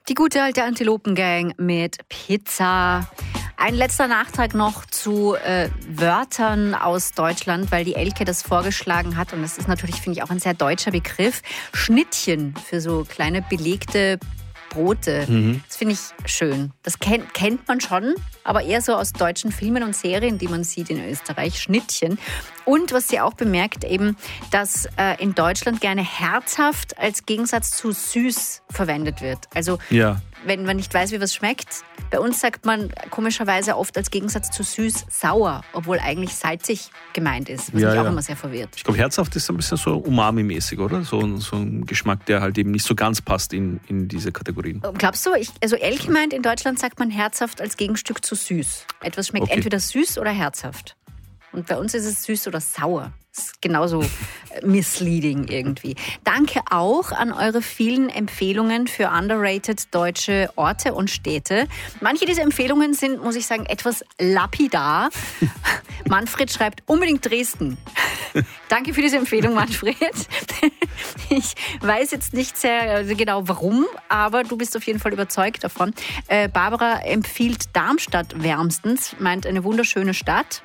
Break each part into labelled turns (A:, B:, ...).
A: Die gute alte Antilopengang mit Pizza. Ein letzter Nachtrag noch zu Wörtern aus Deutschland, weil die Elke das vorgeschlagen hat. Und das ist natürlich, finde ich, auch ein sehr deutscher Begriff. Schnittchen für so kleine belegte Brote. Das finde ich schön. Das kennt man schon, aber eher so aus deutschen Filmen und Serien, die man sieht in Österreich. Schnittchen. Und was sie auch bemerkt, eben, dass in Deutschland gerne herzhaft als Gegensatz zu süß verwendet wird. Also wenn man nicht weiß, wie was schmeckt. Bei uns sagt man komischerweise oft als Gegensatz zu süß sauer, obwohl eigentlich salzig gemeint ist, was mich auch immer sehr verwirrt.
B: Ich glaube, herzhaft ist ein bisschen so Umami-mäßig, oder? So ein Geschmack, der halt eben nicht so ganz passt in diese Kategorien.
A: Glaubst du? Elke meint, in Deutschland sagt man herzhaft als Gegenstück zu süß. Etwas schmeckt entweder süß oder herzhaft. Und bei uns ist es süß oder sauer. Das ist genauso misleading irgendwie. Danke auch an eure vielen Empfehlungen für underrated deutsche Orte und Städte. Manche dieser Empfehlungen sind, muss ich sagen, etwas lapidar. Manfred schreibt unbedingt Dresden. Danke für diese Empfehlung, Manfred. Ich weiß jetzt nicht sehr genau warum, aber du bist auf jeden Fall überzeugt davon. Barbara empfiehlt Darmstadt wärmstens, meint eine wunderschöne Stadt.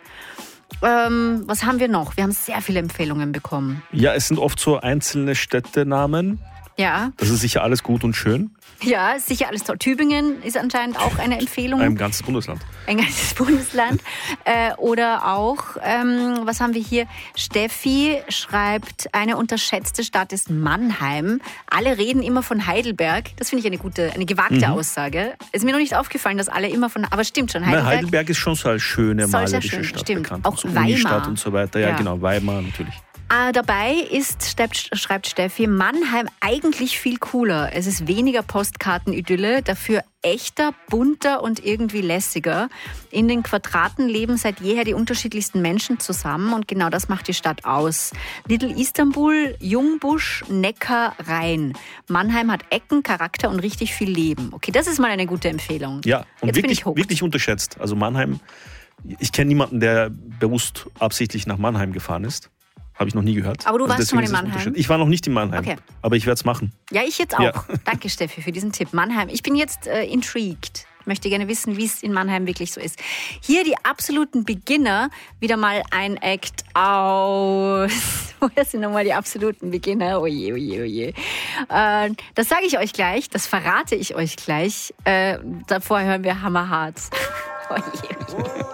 A: Was haben wir noch? Wir haben sehr viele Empfehlungen bekommen.
B: Ja, es sind oft so einzelne Städtenamen.
A: Ja.
B: Das ist sicher alles gut und schön.
A: Ja, ist sicher alles toll. Tübingen ist anscheinend auch eine Empfehlung.
B: Ein ganzes Bundesland.
A: Ein ganzes Bundesland. Oder auch, was haben wir hier? Steffi schreibt, eine unterschätzte Stadt ist Mannheim. Alle reden immer von Heidelberg. Das finde ich eine gewagte Aussage. Ist mir noch nicht aufgefallen, dass alle immer aber stimmt schon.
B: Heidelberg ist schon so als schöne malerische Stadt
A: stimmt.
B: bekannt.
A: Auch
B: so
A: Weimar.
B: Unistadt und so weiter. Ja, genau, Weimar natürlich.
A: Dabei ist, schreibt Steffi, Mannheim eigentlich viel cooler. Es ist weniger Postkartenidylle, dafür echter, bunter und irgendwie lässiger. In den Quadraten leben seit jeher die unterschiedlichsten Menschen zusammen und genau das macht die Stadt aus. Little Istanbul, Jungbusch, Neckar, Rhein. Mannheim hat Ecken, Charakter und richtig viel Leben. Okay, das ist mal eine gute Empfehlung.
B: Ja, und wirklich unterschätzt. Also Mannheim, ich kenne niemanden, der bewusst absichtlich nach Mannheim gefahren ist. Habe ich noch nie gehört.
A: Aber du warst schon mal in Mannheim?
B: Ich war noch nicht in Mannheim,
A: okay.
B: Aber ich werde es machen.
A: Ja, ich jetzt auch. Ja. Danke, Steffi, für diesen Tipp. Mannheim. Ich bin jetzt intrigued. Ich möchte gerne wissen, wie es in Mannheim wirklich so ist. Hier die absoluten Beginner. Wieder mal ein Act aus. Woher sind nochmal die absoluten Beginner? Oje, oje, oje. Das sage ich euch gleich. Das verrate ich euch gleich. Davor hören wir Hammerhart. Oje, oje.